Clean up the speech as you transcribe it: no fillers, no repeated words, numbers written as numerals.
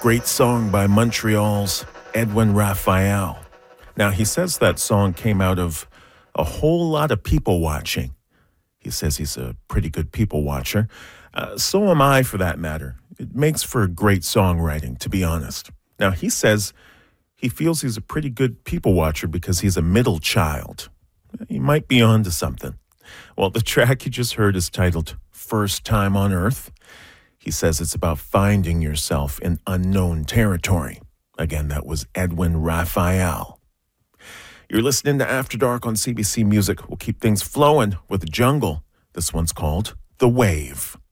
great song by Montreal's Edwin Raphael. Now, he says that song came out of a whole lot of people watching. He says he's a pretty good people watcher. So am I, for that matter. It makes for great songwriting, to be honest. Now, he says he feels he's a pretty good people watcher because he's a middle child. He might be onto something. Well, the track you just heard is titled First Time on Earth. He says it's about finding yourself in unknown territory. Again, that was Edwin Raphael. You're listening to After Dark on CBC Music. We'll keep things flowing with the jungle. This one's called The Wave.